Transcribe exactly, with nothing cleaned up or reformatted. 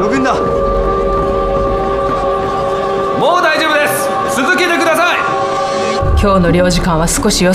どくんだ。 もう大丈夫です。続けてください。 今日の領事館は少しよ